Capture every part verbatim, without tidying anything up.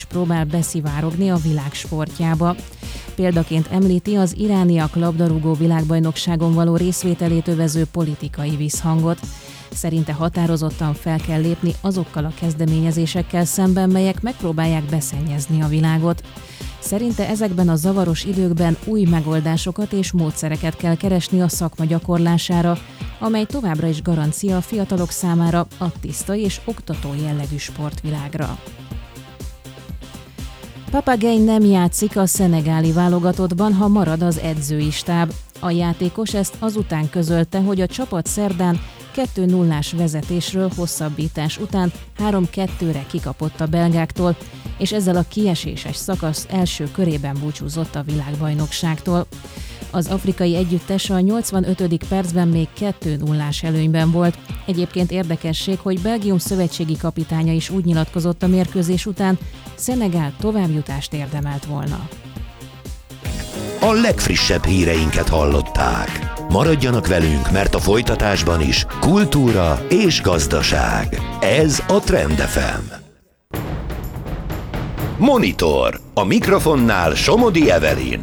próbál beszivárogni a világ sportjába. Példaként említi az irániak labdarúgó világbajnokságon való részvételét övező politikai visszhangot. Szerinte határozottan fel kell lépni azokkal a kezdeményezésekkel szemben, melyek megpróbálják beszennyezni a világot. Szerinte ezekben a zavaros időkben új megoldásokat és módszereket kell keresni a szakma gyakorlására, amely továbbra is garancia a fiatalok számára a tiszta és oktató jellegű sportvilágra. Papa Gueye nem játszik a szenegáli válogatottban, ha marad az edzői stáb. A játékos ezt azután közölte, hogy a csapat szerdán kettő nullás vezetésről hosszabbítás után három kettőre kikapott a belgáktól, és ezzel a kieséses szakasz első körében búcsúzott a világbajnokságtól. Az afrikai együttes a nyolcvanötödik percben még kettő nullás előnyben volt. Egyébként érdekesség, hogy Belgium szövetségi kapitánya is úgy nyilatkozott a mérkőzés után, Szenegál továbbjutást érdemelt volna. A legfrissebb híreinket hallották. Maradjanak velünk, mert a folytatásban is kultúra és gazdaság. Ez a Trend ef em. Monitor. A mikrofonnál Somodi Evelyn.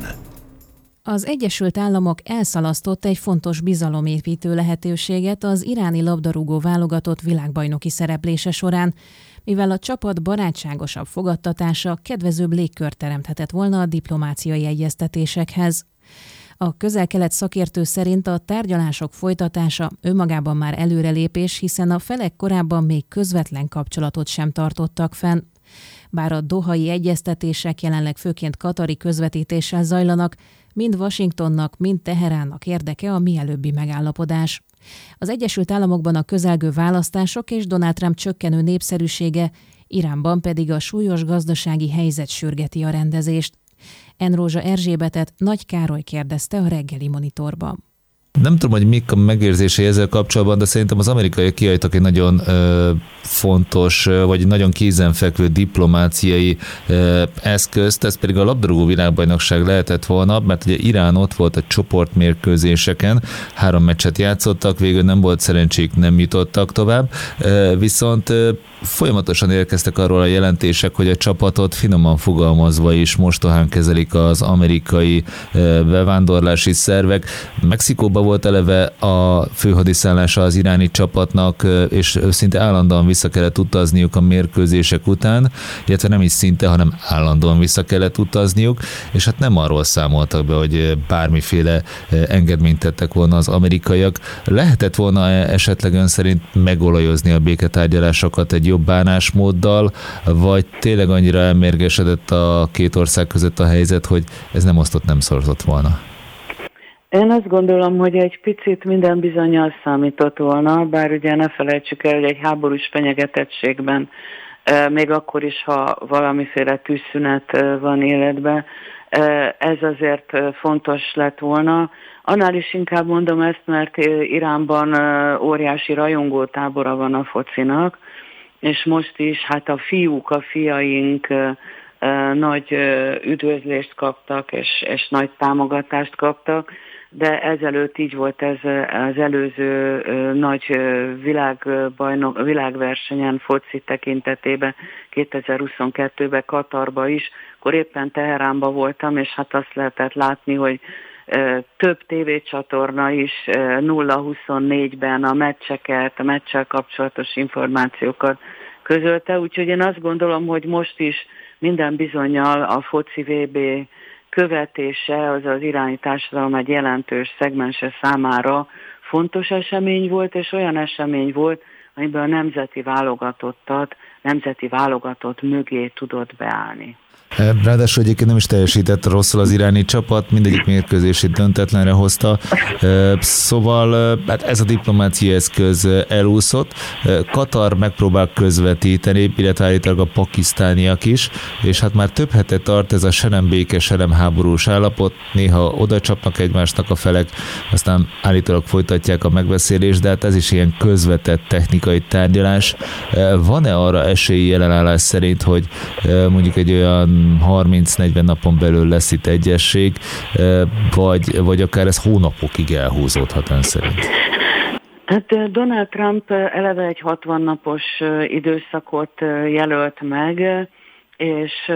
Az Egyesült Államok elszalasztott egy fontos bizalomépítő lehetőséget az iráni labdarúgó válogatott világbajnoki szereplése során, mivel a csapat barátságosabb fogadtatása kedvezőbb légkört teremthetett volna a diplomáciai egyeztetésekhez. A Közel-Kelet szakértő szerint a tárgyalások folytatása önmagában már előrelépés, hiszen a felek korábban még közvetlen kapcsolatot sem tartottak fenn. Bár a dohai egyeztetések jelenleg főként katari közvetítéssel zajlanak, mind Washingtonnak, mind Teheránnak érdeke a mielőbbi megállapodás. Az Egyesült Államokban a közelgő választások és Donald Trump csökkenő népszerűsége, Iránban pedig a súlyos gazdasági helyzet sürgeti a rendezést. Enrózsa Erzsébetet Nagy Károly kérdezte a reggeli Monitorban. Nem tudom, hogy mik a megérzései ezzel kapcsolatban, de szerintem az amerikaiak kiadtak egy nagyon ö, fontos, vagy nagyon kézenfekvő diplomáciai ö, eszközt, ez pedig a labdarúgó világbajnokság lehetett volna, mert ugye Irán ott volt a csoportmérkőzéseken, három meccset játszottak, végül nem volt szerencsék, nem jutottak tovább, ö, viszont ö, folyamatosan érkeztek arról a jelentések, hogy a csapatot finoman fogalmazva is mostohán kezelik az amerikai ö, bevándorlási szervek. Mexikóban volt eleve a főhadiszállása az iráni csapatnak, és szinte állandóan vissza kellett utazniuk a mérkőzések után, illetve nem is szinte, hanem állandóan vissza kellett utazniuk, és hát nem arról számoltak be, hogy bármiféle engedményt tettek volna az amerikaiak. Lehetett volna esetleg ön szerint megolajozni a béketárgyalásokat egy jobb bánásmóddal, vagy tényleg annyira elmérgesedett a két ország között a helyzet, hogy ez nem osztott, nem szorzott volna? Én azt gondolom, hogy egy picit minden bizonnyal számított volna, bár ugye ne felejtsük el, hogy egy háborús fenyegetettségben, még akkor is, ha valamiféle tűzszünet van életben, ez azért fontos lett volna. Annál is inkább mondom ezt, mert Iránban óriási rajongótábora van a focinak, és most is hát a fiúk, a fiaink nagy üdvözlést kaptak, és, és nagy támogatást kaptak, de ezelőtt így volt ez az előző nagy világbajnok, világversenyen foci tekintetében, kétezer-huszonkettőben Katarba is, akkor éppen Teheránban voltam, és hát azt lehetett látni, hogy több tévécsatorna is nulla huszonnégyben a meccseket, a meccsel kapcsolatos információkat közölte, úgyhogy én azt gondolom, hogy most is minden bizonnyal a foci vé bé követése, az az iráni társadalom egy jelentős szegmense számára fontos esemény volt, és olyan esemény volt, amiben a nemzeti válogatottat, nemzeti válogatott mögé tudott beállni. Ráadásul egyébként nem is teljesített rosszul az iráni csapat, mindegyik mérkőzését döntetlenre hozta, szóval hát ez a diplomáciai eszköz elúszott. Katar megpróbál közvetíteni, illetve állítólag a pakisztániak is, és hát már több hete tart ez a se nem békés, se nem háborús állapot, néha oda csapnak egymásnak a felek, aztán állítólag folytatják a megbeszélést, de hát ez is ilyen közvetett technikai tárgyalás. Van-e arra esélyi jelenállás szerint, hogy mondjuk egy olyan harminc-negyven napon belül lesz itt egyesség, vagy, vagy akár ez hónapokig elhúzódhat ön szerint? Hát Donald Trump eleve egy hatvan napos időszakot jelölt meg, és